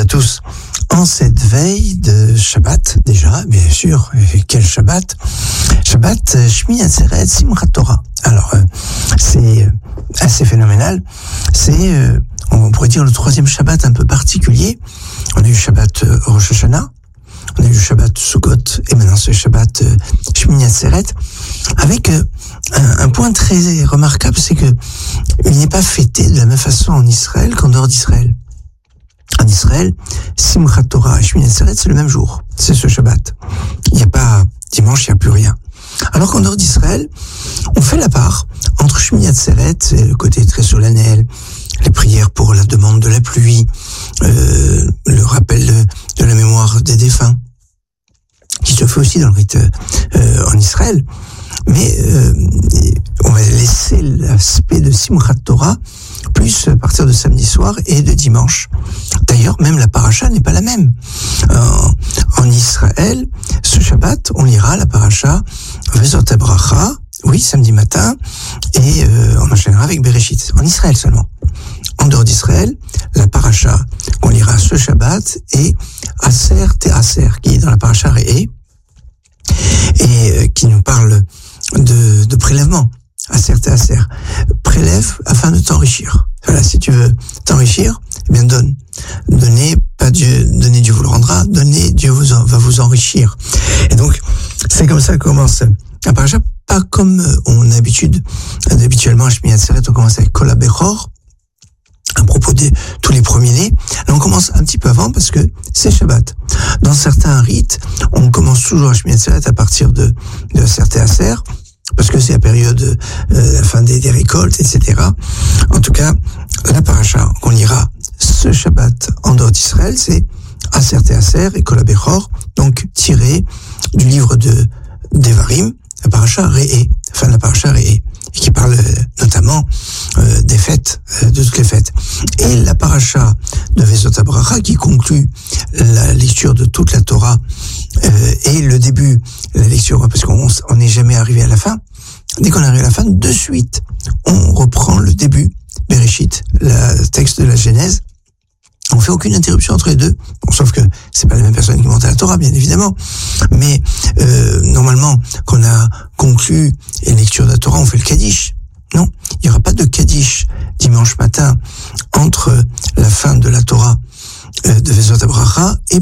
à tous. En cette veille de Shabbat, déjà, bien sûr, et quel Shabbat? Shabbat, Shmini Atzeret, Simchat Torah. Alors, c'est assez phénoménal. C'est, on pourrait dire, le troisième Shabbat un peu particulier. On a eu Shabbat Rosh Hashanah, on a eu Shabbat Sukkot, et maintenant ce Shabbat Shmini Atzeret, avec un point très remarquable, c'est que il n'est pas fêté de la même façon en Israël qu'en dehors d'Israël. En Israël, Simchat Torah et Shmini Atzeret, c'est le même jour, c'est ce Shabbat. Il n'y a pas dimanche, il n'y a plus rien. Alors qu'en dehors d'Israël, on fait la part entre Shmini Atzeret, c'est le côté très solennel, les prières pour la demande de la pluie, le rappel de la mémoire des défunts, qui se fait aussi dans le rite en Israël. Mais on va laisser l'aspect de Simchat Torah plus à partir de samedi soir et de dimanche. D'ailleurs, même la paracha n'est pas la même. En Israël, ce Shabbat, on lira la paracha Vezot Bracha, oui, samedi matin, et on enchaînera avec Bereshit. En Israël seulement. En dehors d'Israël, la paracha qu'on lira ce Shabbat est Aser Te Aser, qui est dans la paracha Re'eh, et qui nous parle de prélèvement. Aser Te Aser. Prélève afin de t'enrichir. Voilà, si tu veux t'enrichir, eh bien donne. Donnez, pas Dieu, donnez, Dieu vous le rendra. Donnez, Dieu va vous enrichir. Et donc, c'est comme ça que commence la paracha, pas comme on a habituellement à Shmini Atzeret, on commence avec Kol HaBechor, à propos de tous les premiers-nés. Là, on commence un petit peu avant parce que c'est Shabbat. Dans certains rites, on commence toujours à Shmini Atzeret à partir de Aser Te Aser, parce que c'est la période, la fin des récoltes, etc. En tout cas, la paracha qu'on lira ce Shabbat en dehors d'Israël, c'est Aser Te Aser et Kol HaBechor, donc tiré du livre de Devarim, la paracha Re'eh, enfin la paracha Re'eh, qui parle notamment des fêtes, de toutes les fêtes. Et la paracha de Vezot Bracha, qui conclut la lecture de toute la Torah, et le début, la lecture, parce qu'on n'est jamais arrivé à la fin. Dès qu'on arrive à la fin, de suite, on reprend le début, Bereshit, le texte de la Genèse. On fait aucune interruption entre les deux. Bon, sauf que c'est pas la même personne qui monte à la Torah, bien évidemment. Mais normalement, quand on a conclu une lecture de la Torah, on fait le Kaddish.